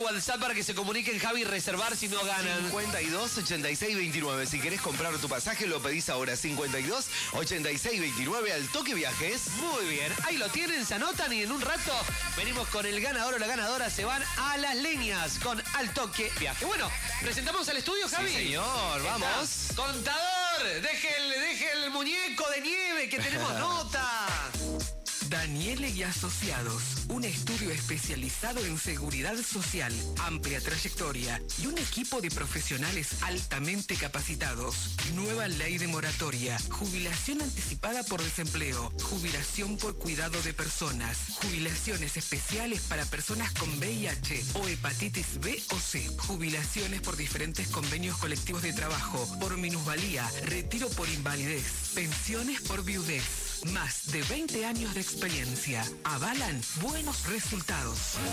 WhatsApp para que se comuniquen, Javi, y reservar si no ganan. 52 86 29. Si querés comprar tu pasaje, lo pedís ahora. 52 86 29 al Toque Viajes. Muy bien, ahí lo tienen, se anotan y en un rato venimos con el ganador o la ganadora. Se van a las líneas con Al Toque Viaje. Bueno, presentamos al estudio, Javi. Sí, señor, vamos. Contador, deje el muñeco de nieve que tenemos nota. Daniele y Asociados, un estudio especializado en seguridad social, amplia trayectoria y un equipo de profesionales altamente capacitados. Nueva ley de moratoria, jubilación anticipada por desempleo, jubilación por cuidado de personas, jubilaciones especiales para personas con VIH o hepatitis B o C, jubilaciones por diferentes convenios colectivos de trabajo, por minusvalía, retiro por invalidez, pensiones por viudez. Más de 20 años de experiencia avalan buenos resultados.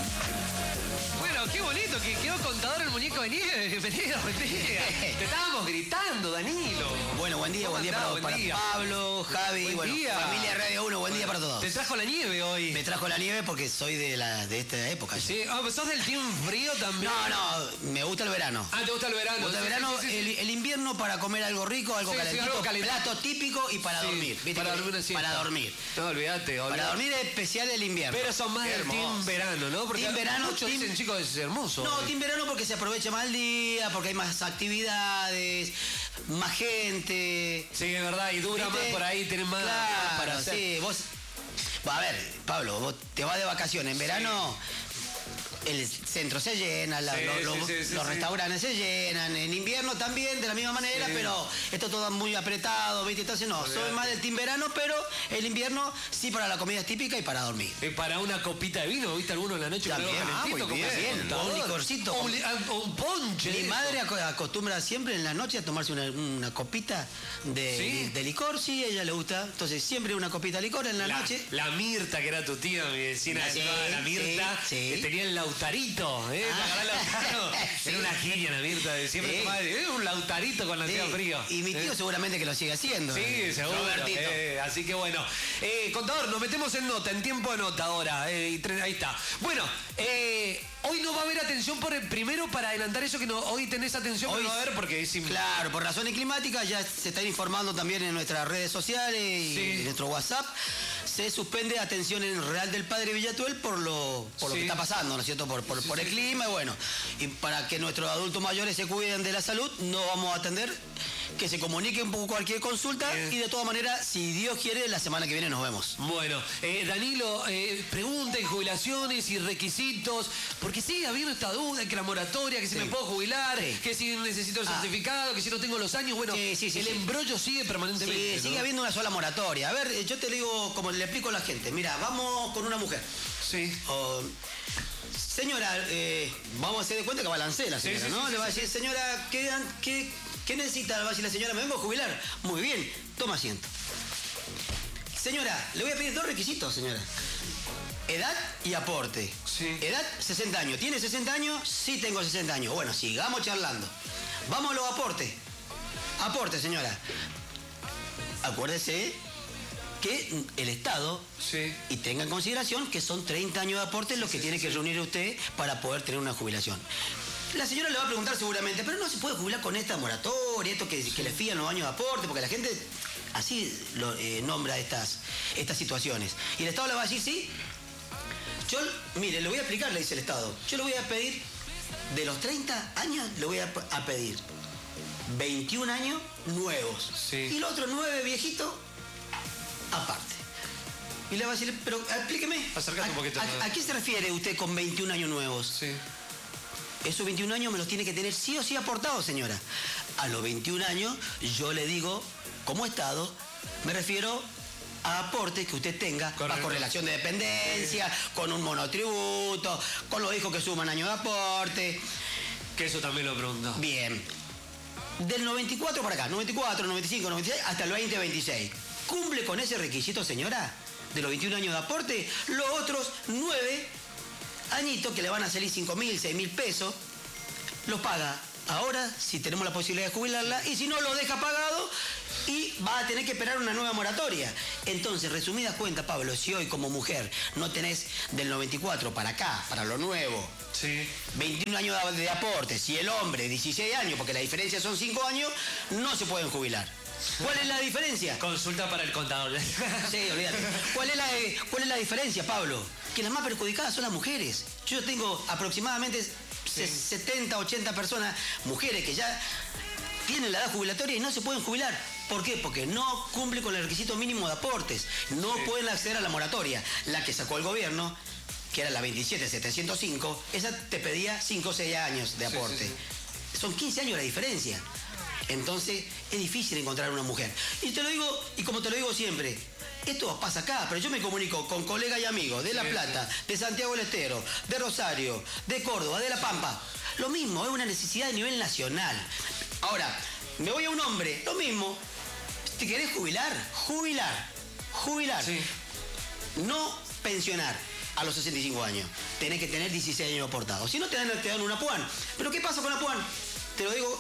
Bueno, qué bonito que quedó Contador el muñeco de nieve. Bienvenido, buen día. Te estábamos gritando, Danilo. Bueno, buen día para Pablo, Javi, Buen día. familia Radio 1, buen día para todos. Te trajo la nieve hoy. Me trajo la nieve porque soy de esta época. Sí, pues sos del team frío también. No, me gusta el verano. Ah, ¿te gusta el verano? Me gusta el verano, Sí. El invierno para comer algo rico, algo calentito, plato típico y para dormir. ¿Viste? Para dormir así. Para dormir. No, olvídate. Para dormir es especial el invierno. Pero son más del team verano, ¿no? Porque team verano, muchos dicen, chicos, es hermoso. No, team verano porque se aprovecha más el día, porque hay más actividades, más gente. Sí, es verdad, y dura ¿Viste? más por ahí, tenés más para hacer. Sí, vos... A ver, Pablo, vos te vas de vacaciones en verano... El centro se llena, los restaurantes se llenan, en invierno también de la misma manera, pero esto todo muy apretado, ¿viste? Entonces no, soy más del team verano, pero el invierno sí para la comida típica y para dormir. Para una copita de vino, ¿viste alguno en la noche? También, Calentito, muy bien, un licorcito. Un ponche. Mi madre acostumbra siempre en la noche a tomarse una copita de licor, sí, a ella le gusta, entonces siempre una copita de licor en la noche. La Mirta, que era tu tía, mi vecina, la Mirta, que tenía el lautarito, era una genia la Mirta, siempre tomaba un lautarito con la tía frío. Y mi tío seguramente que lo sigue haciendo. Sí, seguro. Así que bueno, contador, nos metemos en nota, en tiempo de nota ahora, ahí está. Bueno, hoy no va a haber atención primero para adelantar eso que no, hoy tenés atención, hoy no va a haber porque es claro, por razones climáticas ya se está informando también en nuestras redes sociales y en nuestro WhatsApp. Se suspende atención en Real del Padre Villatuel por lo que está pasando, ¿no es cierto? Por el clima, y bueno, y para que nuestros adultos mayores se cuiden de la salud, no vamos a atender, que se comunique un poco cualquier consulta y de todas maneras, si Dios quiere, la semana que viene nos vemos. Bueno, Danilo, pregunten jubilaciones y requisitos, porque sigue habiendo esta duda, que la moratoria, que si me puedo jubilar, que si necesito el certificado, que si no tengo los años, bueno, el embrollo sigue permanentemente. Sí, sigue habiendo una sola moratoria. A ver, yo te digo, como le explico a la gente, mira, vamos con una mujer. Sí. Señora, vamos a hacer de cuenta que balancea la señora, ¿no? Le va a decir, señora, ¿qué necesita? Le va a decir la señora, me vengo a jubilar. Muy bien, toma asiento. Señora, le voy a pedir 2 requisitos, señora. Edad y aporte. Edad, 60 años. ¿Tiene 60 años? Sí, tengo 60 años. Bueno, sigamos charlando. Vamos a los aportes. Aporte, señora. Acuérdese que el Estado, y tenga en consideración que son 30 años de aporte lo que tiene que reunir usted para poder tener una jubilación. La señora le va a preguntar seguramente, pero no se puede jubilar con esta moratoria, esto que le fían los años de aporte, porque la gente así nombra estas situaciones. Y el Estado le va a decir, sí, mire, le voy a explicar, le dice el Estado, yo le voy a pedir, de los 30 años, le voy a pedir 21 años nuevos. Y los otros 9 viejitos, aparte. Y le va a decir, pero explíqueme, acércate un poquito. ¿A qué se refiere usted con 21 años nuevos? Esos 21 años me los tiene que tener sí o sí aportados, señora. A los 21 años, yo le digo, como Estado, me refiero a aportes que usted tenga, bajo relación de dependencia, con un monotributo, con los hijos que suman años de aporte. Que eso también lo preguntó. Bien. Del 94 para acá, 94, 95, 96, hasta el 2026. ¿Cumple con ese requisito, señora? De los 21 años de aporte, los otros 9 añitos que le van a salir 5.000, 6.000 pesos, los paga ahora, si tenemos la posibilidad de jubilarla, y si no lo deja pagado, y va a tener que esperar una nueva moratoria. Entonces, resumidas cuentas, Pablo, si hoy como mujer no tenés del 94 para acá, para lo nuevo, 21 años de aporte, si el hombre 16 años, porque la diferencia son 5 años, no se pueden jubilar. ¿Cuál es la diferencia? Consulta para el contador. Sí, olvídate. ¿Cuál es la diferencia, Pablo? Que las más perjudicadas son las mujeres. Yo tengo aproximadamente 70, 80 personas, mujeres que ya tienen la edad jubilatoria y no se pueden jubilar. ¿Por qué? Porque no cumple con el requisito mínimo de aportes. No pueden acceder a la moratoria. La que sacó el gobierno, que era la 27705, esa te pedía 5 o 6 años de aporte. Son 15 años la diferencia. Entonces, es difícil encontrar una mujer. Y te lo digo, y como te lo digo siempre, esto pasa acá, pero yo me comunico con colegas y amigos de La Plata, de Santiago del Estero, de Rosario, de Córdoba, de La Pampa. Lo mismo, es una necesidad a nivel nacional. Ahora, me voy a un hombre, lo mismo. ¿Te querés jubilar? Jubilar. Sí. No pensionar a los 65 años. Tenés que tener 16 años aportados. Si no, te dan una PUAN. ¿Pero qué pasa con la PUAN? Te lo digo,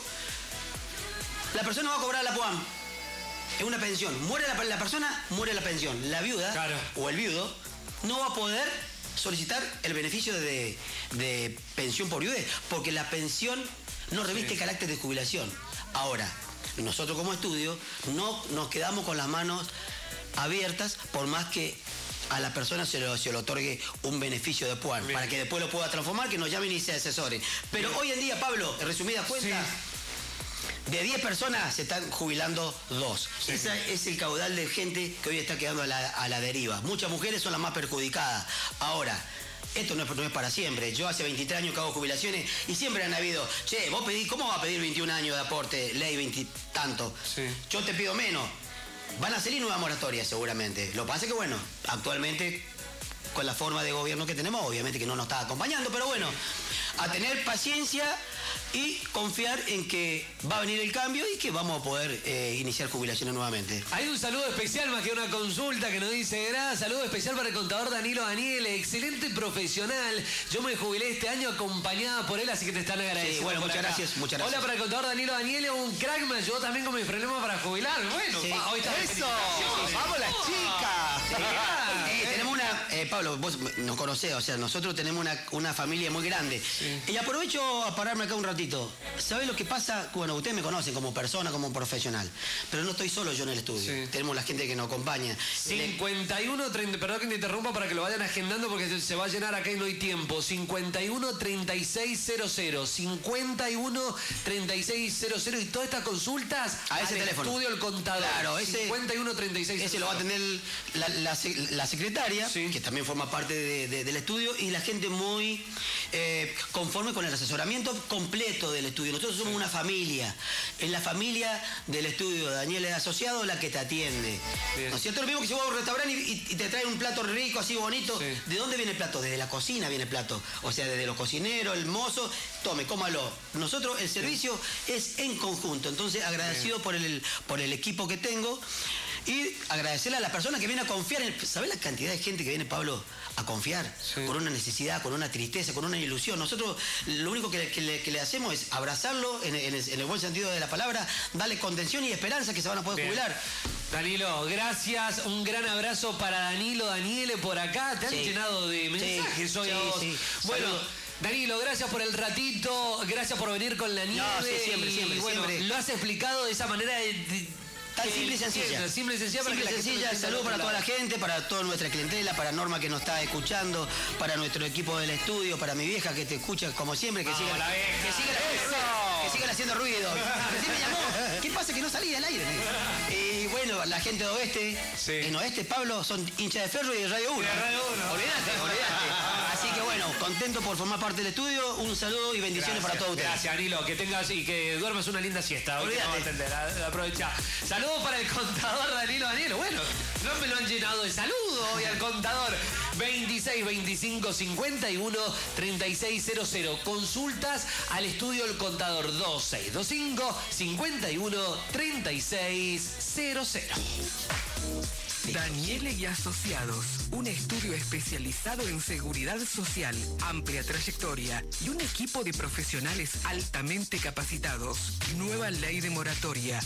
la persona va a cobrar la PUAN. Es una pensión. Muere la persona, muere la pensión. La viuda o el viudo no va a poder solicitar el beneficio de pensión por viudez, porque la pensión no reviste carácter de jubilación. Ahora, nosotros como estudio no nos quedamos con las manos abiertas por más que a la persona se le otorgue un beneficio de PUAN, para que después lo pueda transformar, que nos llamen y se asesoren. Pero hoy en día, Pablo, en resumidas cuentas, de 10 personas se están jubilando 2. Ese es el caudal de gente que hoy está quedando a la deriva. Muchas mujeres son las más perjudicadas. Ahora, esto no es para siempre. Yo hace 23 años que hago jubilaciones y siempre han habido, che, vos pedís, ¿cómo va a pedir 21 años de aporte, ley 20 y tanto? Yo te pido menos. Van a salir nuevas moratorias seguramente. Lo que pasa es que, bueno, actualmente, con la forma de gobierno que tenemos, obviamente que no nos está acompañando, pero bueno, a tener paciencia y confiar en que va a venir el cambio y que vamos a poder iniciar jubilaciones nuevamente. Hay un saludo especial, más que una consulta, que nos dice, saludo especial para el contador Danilo Daniele, excelente profesional. Yo me jubilé este año acompañada por él, así que te están agradeciendo. Sí, bueno, muchas gracias. Hola para el contador Danilo Daniele, un crack, me ayudó también con mis problemas para jubilar. Bueno, hoy está. ¡Eso! ¡Vamos las chicas! Tenemos una, Pablo, vos nos conocés, o sea, nosotros tenemos una familia muy grande. Y aprovecho a pararme acá un ratito. ¿Sabés lo que pasa? Bueno, ustedes me conocen como persona, como profesional, pero no estoy solo yo en el estudio. Tenemos la gente que nos acompaña. 51, 30, perdón que te interrumpa para que lo vayan agendando porque se va a llenar acá y no hay tiempo. 51 3600, 51 3600 y todas estas consultas a ese teléfono. Estudio El Contador. Claro, ese 51 3600. Ese lo va a tener la secretaria, que también forma parte del estudio, y la gente muy conforme con el asesoramiento completo del estudio. Nosotros somos una familia. Es la familia del estudio Daniele Asociado la que te atiende. ¿No es cierto? Lo mismo que si vas a un restaurante y te traen un plato rico, así bonito. ¿De dónde viene el plato? Desde la cocina viene el plato. O sea, desde los cocineros, el mozo. Tome, cómalo. Nosotros, el servicio es en conjunto. Entonces, agradecido por el equipo que tengo. Y agradecerle a las personas que vienen a confiar. ¿Sabés la cantidad de gente que viene, Pablo, a confiar? Con una necesidad, con una tristeza, con una ilusión. Nosotros lo único que le hacemos es abrazarlo en el buen sentido de la palabra, darle contención y esperanza que se van a poder jubilar. Danilo, gracias. Un gran abrazo para Danilo Daniele por acá. Te han llenado de mensajes hoy a vos. Bueno, Danilo, gracias por el ratito. Gracias por venir con la nieve. Siempre. Bueno, lo has explicado de esa manera tan simple y sencilla. Simple y sencilla. Saludos para toda la gente, para toda nuestra clientela, para Norma que nos está escuchando, para nuestro equipo del estudio, para mi vieja que te escucha como siempre, que sigan haciendo ruido. Recién me llamó. ¿Qué pasa que no salía al aire? Y bueno, la gente de Oeste, en Oeste, Pablo, son hinchas de Ferro y de Radio 1. Olvídate. Así que bueno, contento por formar parte del estudio. Un saludo y bendiciones para todos ustedes. Gracias, Danilo. Que tengas y que duermas una linda siesta. Olvídate. Aprovecha. Saludos para el contador Danilo Daniele. Bueno, no me lo han llenado de saludos hoy al contador. 26 25 51 3600. Consultas al estudio El Contador 2625 51 3600. Daniele y Asociados, un estudio especializado en seguridad social, amplia trayectoria y un equipo de profesionales altamente capacitados. Nueva ley de moratoria.